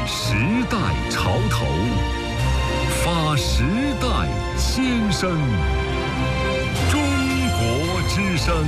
时代潮头，发时代先声。中国之声。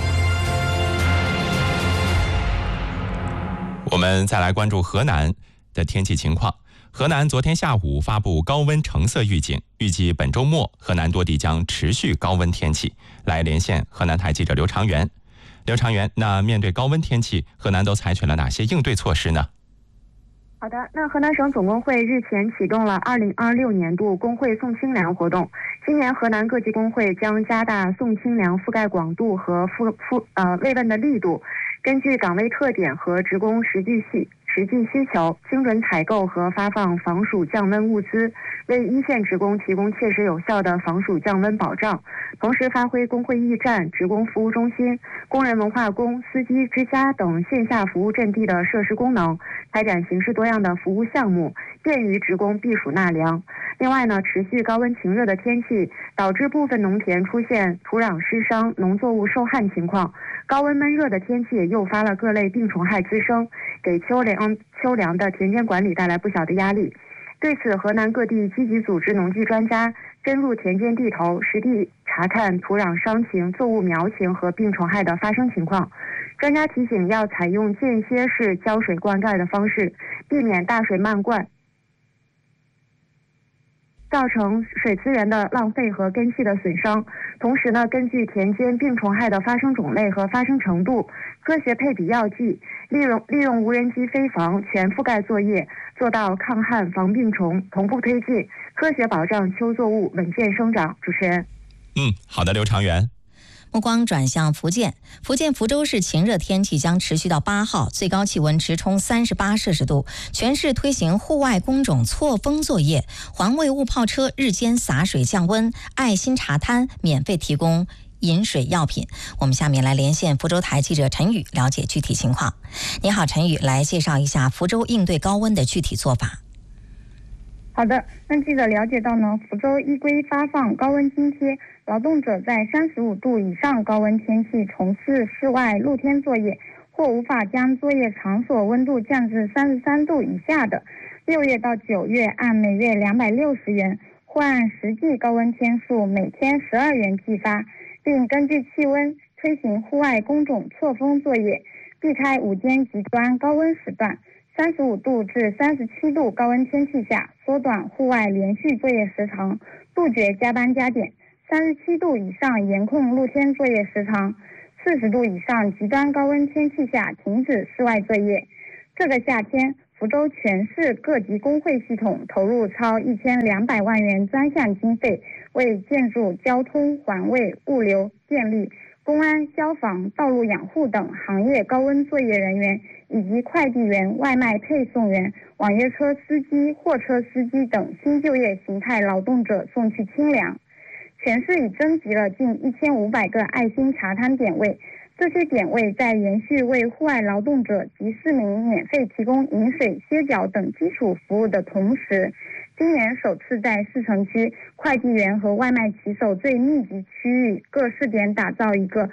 我们再来关注河南的天气情况。河南昨天下午发布高温橙色预警，预计本周末河南多地将持续高温天气。来连线河南台记者刘长元。刘长元，那面对高温天气，河南都采取了哪些应对措施呢？ 好的，那河南省总工会日前启动了2026年度工会送清凉活动。今年河南各级工会将加大送清凉覆盖广度和慰问的力度，根据岗位特点和职工实际需求，精准采购和发放防暑降温物资，为一线职工提供切实有效的防暑降温保障。同时发挥工会驿站、职工服务中心、工人文化宫、司机之家等线下服务阵地的设施功能，开展形式多样的服务项目，便于职工避暑纳凉。另外呢，持续高温晴热的天气导致部分农田出现土壤湿伤、农作物受旱情况。高温闷热的天气也诱发了各类病虫害滋生，给秋粮的田间管理带来不小的压力。对此，河南各地积极组织农技专家深入田间地头，实地查看土壤伤情、作物苗情和病虫害的发生情况。专家提醒，要采用间歇式浇水灌溉的方式，避免大水漫灌，造成水资源的浪费和根系的损伤。同时呢，根据田间病虫害的发生种类和发生程度，科学配比药剂，利用无人机飞防全覆盖作业，做到抗旱防病虫，同步推进，科学保障秋作物稳健生长。主持人， 好的，刘长元。 目光转向福建，福建福州市晴热天气将持续到8号，最高气温直冲38摄氏度。全市推行户外工种错峰作业，环卫雾炮车日间洒水降温，爱心茶摊免费提供饮水药品。我们下面来连线福州台记者陈宇，了解具体情况。你好，陈宇，来介绍一下福州应对高温的具体做法。 好的，那记者了解到呢，福州依规发放高温津贴，劳动者在35度以上高温天气从事室外露天作业，或无法将作业场所温度降至33度以下的，6月到9月按每月260元，或按实际高温天数每天12元计发，并根据气温推行户外工种错峰作业，避开午间极端高温时段。35度至37度高温天气下，缩短户外连续作业时长，杜绝加班加点。37度以上严控露天作业时长，40度以上极端高温天气下停止室外作业。这个夏天，福州全市各级工会系统投入超1200万元专项经费，为建筑、交通、环卫、物流、电力、公安、消防、道路养护等行业高温作业人员，以及快递员、外卖配送员、网约车司机、货车司机等新就业形态劳动者送去清凉。全市已征集了近1500个爱心茶摊点位，这些点位在延续为户外劳动者及市民免费提供饮水、歇脚等基础服务的同时，今年首次在市城区快递员和外卖骑手最密集区域各试点打造一个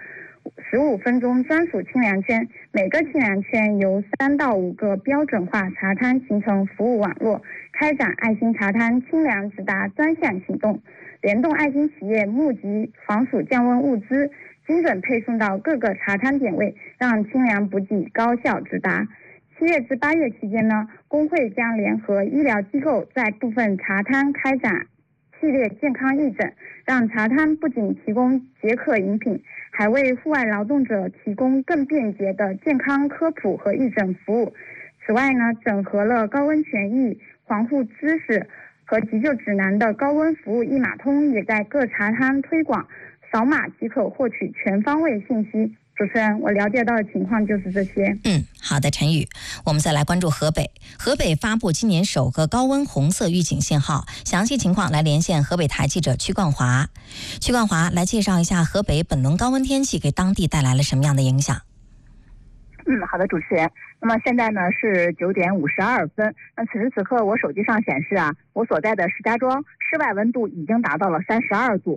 15分钟专属清凉圈，每个清凉圈由3到5个标准化茶摊形成服务网络，开展爱心茶摊清凉直达专项行动，联动爱心企业募集防暑降温物资，精准配送到各个茶摊点位，让清凉补给高效直达。7月至8月期间呢，工会将联合医疗机构在部分茶摊开展系列健康义诊，让茶摊不仅提供解渴饮品，还为户外劳动者提供更便捷的健康科普和义诊服务。此外呢，整合了高温权益、防护知识和急救指南的高温服务一码通也在各茶摊推广，扫码即可获取全方位信息。主持人，我了解到的情况就是这些。 好的，陈宇，我们再来关注河北。河北发布今年首个高温红色预警信号，详细情况来连线河北台记者曲冠华。曲冠华来介绍一下河北本轮高温天气给当地带来了什么样的影响？ 好的，主持人。那么现在呢是9点52分。那此时此刻我手机上显示我所在的石家庄室外温度已经达到了32度。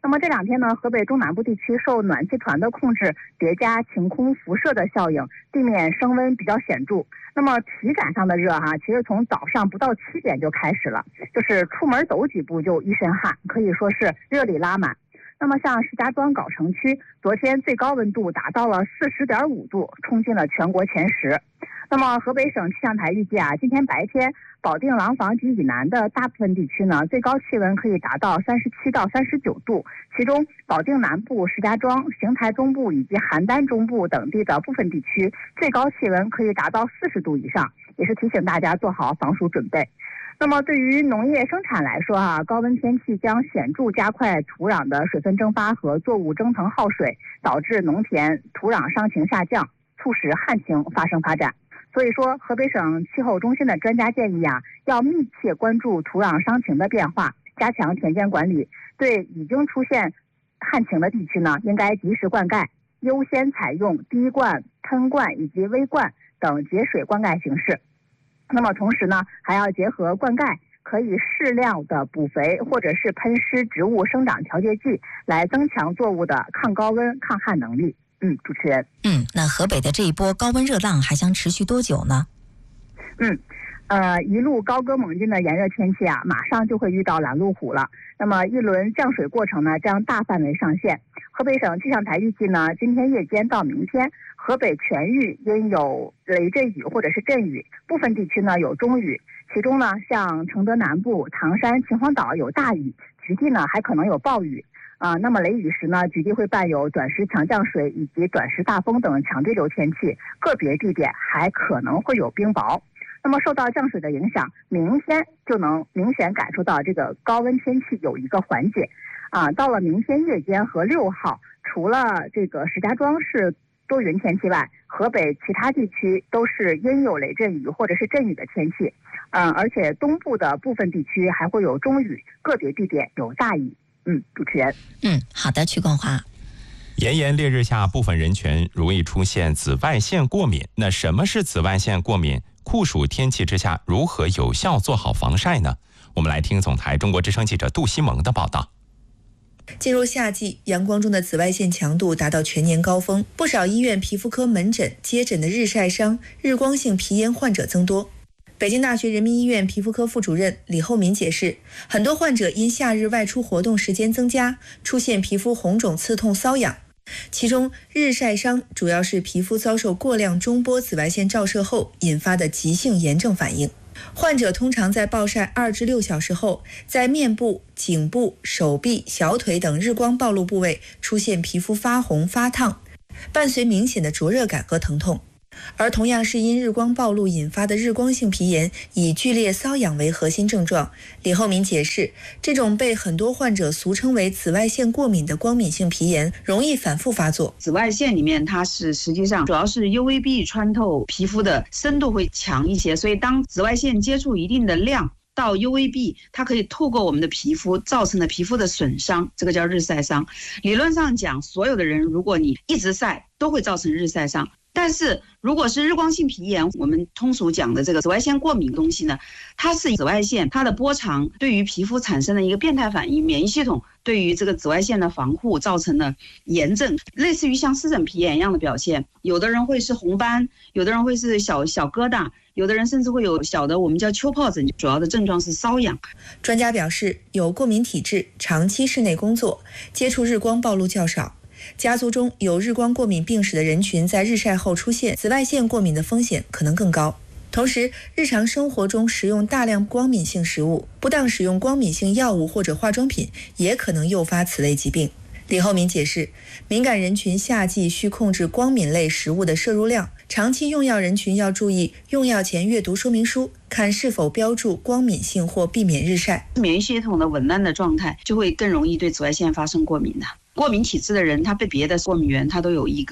那么这2天呢，河北中南部地区受暖气团的控制，叠加晴空辐射的效应，地面升温比较显著。那么体感上的热其实从早上不到7点就开始了，就是出门走几步就一身汗，可以说是热力拉满。那么像石家庄藁城区，昨天最高温度达到了40.5度，冲进了全国前10。那么河北省气象台预计今天白天保定廊坊及以南的大部分地区呢，最高气温可以达到37到39度，其中保定南部、石家庄、邢台中部以及邯郸中部等地的部分地区，最高气温可以达到40度以上，也是提醒大家做好防暑准备。那么对于农业生产来说高温天气将显著加快土壤的水分蒸发和作物蒸腾耗水，导致农田土壤伤情下降，促使旱情发展。所以说，河北省气候中心的专家建议要密切关注土壤伤情的变化，加强田间管理。对已经出现旱情的地区呢，应该及时灌溉，优先采用滴灌、喷灌以及微灌等节水灌溉形式。那么同时呢，还要结合灌溉，可以适量的补肥或者是喷施植物生长调节剂，来增强作物的抗高温、抗旱能力。主持人。 那河北的这一波高温热浪还将持续多久呢？ 一路高歌猛进的炎热天气马上就会遇到拦路虎了。那么一轮降水过程呢，将大范围上线。河北省气象台预计呢，今天夜间到明天，河北全域应有雷阵雨或者是阵雨，部分地区呢有中雨。其中呢，像承德南部、唐山、秦皇岛有大雨，局地呢还可能有暴雨。那么雷雨时呢，局地会伴有短时强降水以及短时大风等强对流天气，个别地点还可能会有冰雹。那么受到降水的影响，明天就能明显感受到这个高温天气有一个缓解。到了明天夜间和6号，除了这个石家庄是多云天气外，河北其他地区都是阴有雷阵雨或者是阵雨的天气。而且东部的部分地区还会有中雨，个别地点有大雨。主持人。 好的，曲冠华。 炎炎烈日下，部分人群容易出现紫外线过敏。那什么是紫外线过敏？酷暑天气之下，如何有效做好防晒呢？我们来听总台中国之声记者杜西蒙的报道。 进入夏季，阳光中的紫外线强度达到全年高峰，不少医院皮肤科门诊接诊的日晒伤、日光性皮炎患者增多。北京大学人民医院皮肤科副主任李厚民解释，很多患者因夏日外出活动时间增加，出现皮肤红肿、刺痛、瘙痒。其中，日晒伤主要是皮肤遭受过量中波紫外线照射后引发的急性炎症反应。患者通常在暴晒2至6小时后，在面部、颈部、手臂、小腿等日光暴露部位出现皮肤发红、发烫，伴随明显的灼热感和疼痛。而同样是因日光暴露引发的日光性皮炎，以剧烈瘙痒为核心症状。李厚民解释，这种被很多患者俗称为紫外线过敏的光敏性皮炎，容易反复发作。 紫外线里面它是实际上主要是 UVB 穿透皮肤的深度会强一些，所以当紫外线接触一定的量到 UVB， 它可以透过我们的皮肤造成的皮肤的损伤，这个叫日晒伤。理论上讲，所有的人如果你一直晒，都会造成日晒伤。但是如果是日光性皮炎，我们通俗讲的这个紫外线过敏的东西呢，它是紫外线它的波长对于皮肤产生的一个变态反应，免疫系统对于这个紫外线的防护造成了炎症，类似于像湿疹皮炎一样的表现。有的人会是红斑，有的人会是小疙瘩，有的人甚至会有小的我们叫丘疱疹，主要的症状是瘙痒。 专家表示，有过敏体质、长期室内工作、接触日光暴露较少、家族中有日光过敏病史的人群，在日晒后出现紫外线过敏的风险可能更高。同时，日常生活中食用大量光敏性食物，不当使用光敏性药物或者化妆品，也可能诱发此类疾病。李厚民解释，敏感人群夏季需控制光敏类食物的摄入量，长期用药人群要注意用药前阅读说明书，看是否标注光敏性或避免日晒。 免疫系统的紊乱的状态，就会更容易对紫外线发生过敏的。过敏体质的人，他被别的过敏源他都有一个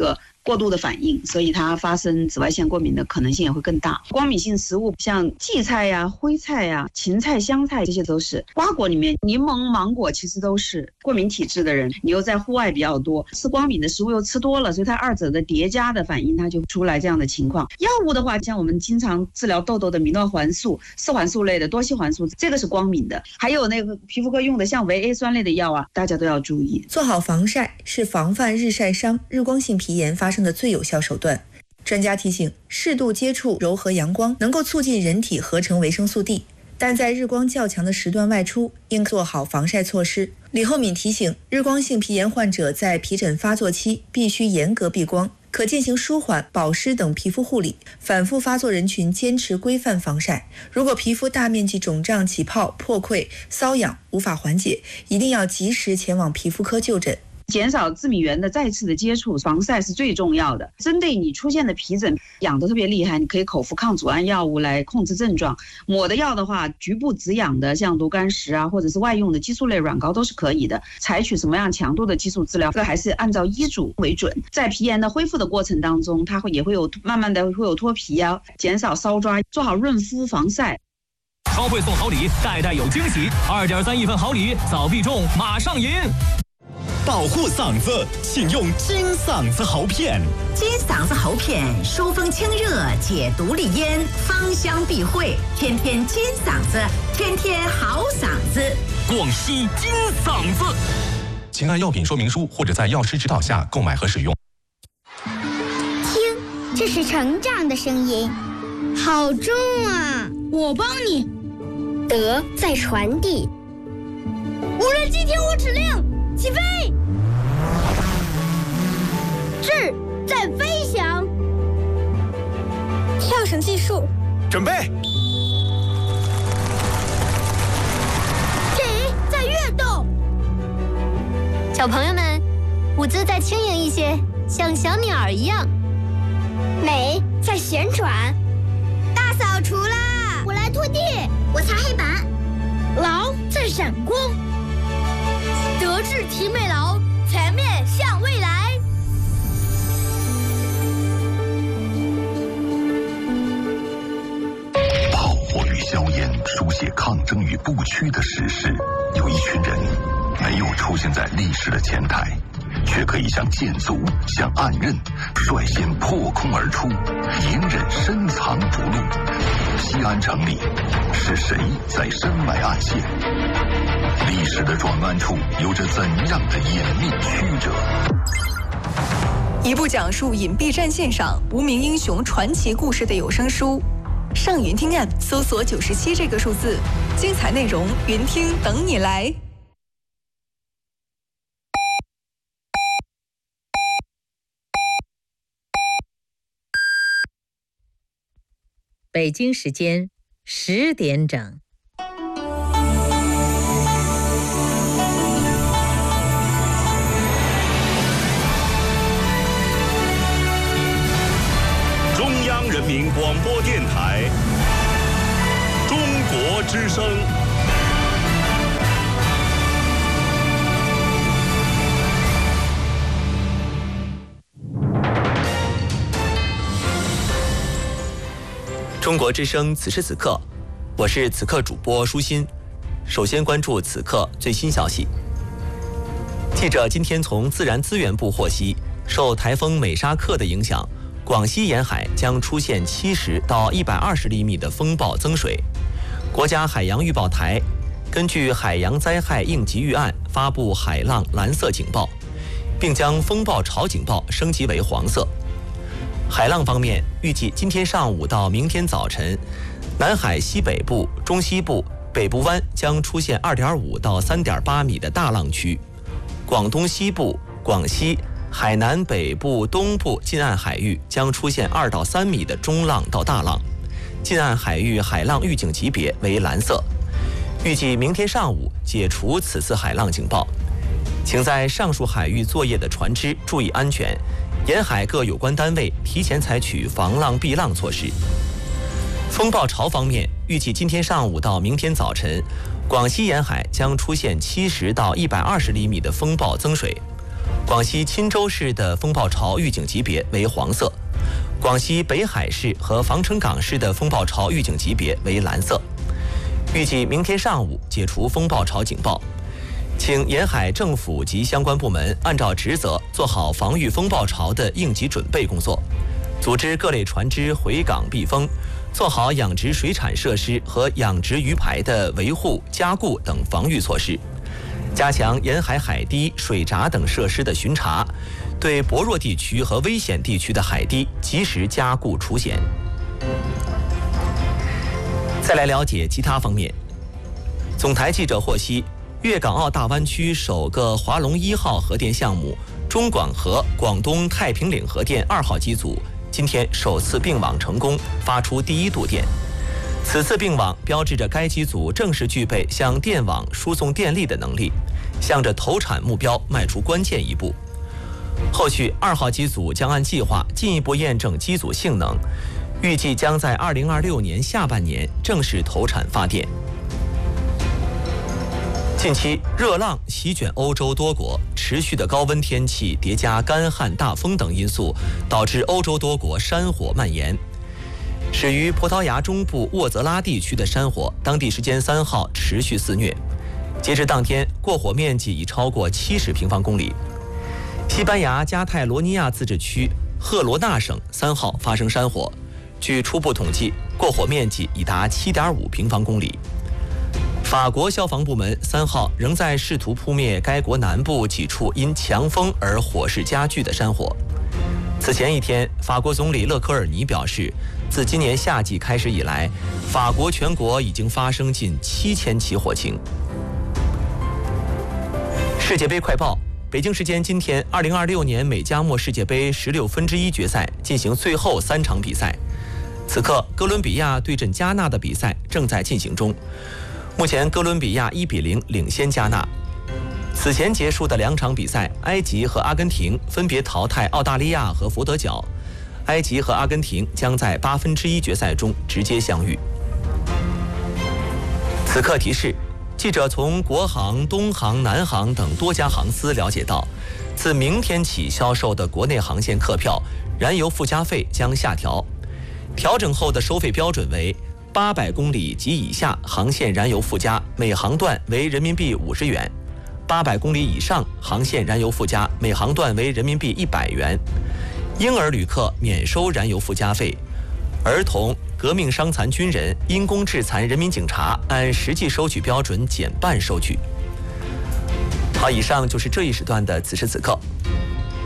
过度的反应，所以它发生紫外线过敏的可能性也会更大。光敏性食物像荠菜呀、灰菜呀、芹菜、香菜，这些都是。瓜果里面，柠檬、芒果其实都是过敏体质的人，你又在户外比较多，吃光敏的食物又吃多了，所以它二者的叠加的反应，它就出来这样的情况。药物的话，像我们经常治疗痘痘的米诺环素、四环素类的、多烯环素，这个是光敏的。还有那个皮肤科用的像维 A 酸类的药啊，大家都要注意。 做好防晒是防范日晒伤、日光性皮炎发生的最有效手段。专家提醒，适度接触柔和阳光能够促进人体合成维生素 D， 但在日光较强的时段外出，应做好防晒措施。李厚敏提醒，日光性皮炎患者在皮疹发作期必须严格避光，可进行舒缓、保湿等皮肤护理。反复发作人群坚持规范防晒。如果皮肤大面积肿胀、起泡、破溃、瘙痒无法缓解，一定要及时前往皮肤科就诊。 减少致敏源的再次的接触，防晒是最重要的。针对你出现的皮疹痒得特别厉害，你可以口服抗组胺药物来控制症状。抹的药的话，局部止痒的，像炉甘石啊，或者是外用的激素类软膏都是可以的。采取什么样强度的激素治疗，这个还是按照医嘱为准。在皮炎的恢复的过程当中，它也会有慢慢的会有脱皮啊，减少搔抓，做好润肤防晒。 超会送好礼，代代有惊喜，2.3亿份好礼，早必中，马上赢！ 保护嗓子，请用金嗓子喉片。 金嗓子喉片疏风清热，解毒利咽，芳香避秽，天天金嗓子，天天好嗓子。 广西金嗓子，请按药品说明书或者在药师指导下购买和使用。 听，这是成长的声音，好重啊！我帮你。德在传递。无人机听我指令。起飞！智在飞翔。跳绳技术， 准备。 体在跃动。小朋友们，舞姿再轻盈一些，像小鸟一样。美在旋转。大扫除啦！我来拖地，我擦黑板。劳在闪光。德智体美劳，全面向未来。 炮火与硝烟书写抗争与不屈的史诗，有一群人没有出现在历史的前台，却可以像箭卒、像暗刃，率先破空而出，隐忍深藏不露。西安城里，是谁在深埋暗线？历史的转弯处有着怎样的隐秘曲折？ 一部讲述隐蔽战线上无名英雄传奇故事的有声书。上云听 App 搜索97这个数字，精彩内容云听等你来。 北京时间10点整。 中央人民广播电台，中国之声。 中国之声，此时此刻，我是此刻主播舒心。首先关注此刻最新消息。记者今天从自然资源部获悉，受台风美沙克的影响，广西沿海将出现70到120厘米的风暴增水。国家海洋预报台根据海洋灾害应急预案发布海浪蓝色警报，并将风暴潮警报升级为黄色。海浪方面，预计今天上午到明天早晨，南海西北部、中西部、北部湾将出现2.5到3.8米的大浪区，广东西部、广西、海南北部、东部近岸海域将出现2到3米的中浪到大浪，近岸海域海浪预警级别为蓝色。预计明天上午解除此次海浪警报，请在上述海域作业的船只注意安全，沿海各有关单位提前采取防浪避浪措施。风暴潮方面，预计今天上午到明天早晨，广西沿海将出现70到120厘米的风暴增水， 广西钦州市的风暴潮预警级别为黄色，广西北海市和防城港市的风暴潮预警级别为蓝色。预计明天上午解除风暴潮警报，请沿海政府及相关部门按照职责做好防御风暴潮的应急准备工作，组织各类船只回港避风，做好养殖水产设施和养殖鱼排的维护、加固等防御措施，加强沿海海堤、水闸等设施的巡查，对薄弱地区和危险地区的海堤及时加固除险。再来了解其他方面。总台记者获悉，粤港澳大湾区首个华龙1号核电项目中广核广东太平岭核电2号机组今天首次并网成功，发出第1度电。此次并网标志着该机组正式具备向电网输送电力的能力，向着投产目标迈出关键一步。后续2号机组将按计划进一步验证机组性能，预计将在2026年下半年正式投产发电。近期热浪席卷欧洲多国，持续的高温天气叠加干旱、大风等因素，导致欧洲多国山火蔓延。始于葡萄牙中部沃泽拉地区的山火，当地时间3号持续肆虐，截至当天，过火面积已超过70平方公里。西班牙加泰罗尼亚自治区赫罗纳省3号发生山火，据初步统计，过火面积已达7.5平方公里。法国消防部门3号仍在试图扑灭该国南部几处因强风而火势加剧的山火。此前一天，法国总理勒科尔尼表示，自今年夏季开始以来，法国全国已经发生近7000起火情。世界杯快报：北京时间今天，2026年美加墨世界杯16分之一决赛进行最后3场比赛。此刻，哥伦比亚对阵加纳的比赛正在进行中。目前，哥伦比亚1比0领先加纳。此前结束的2场比赛，埃及和阿根廷分别淘汰澳大利亚和佛得角，埃及和阿根廷将在8分之一决赛中直接相遇。此刻提示：记者从国航、东航、南航等多家航司了解到，自明天起销售的国内航线客票燃油附加费将下调，调整后的收费标准为800公里及以下航线燃油附加每航段为人民币50元，800公里以上航线燃油附加每航段为人民币100元。婴儿旅客免收燃油附加费，儿童、革命伤残军人、因公致残人民警察按实际收取标准减半收取。好，以上就是这一时段的此时此刻。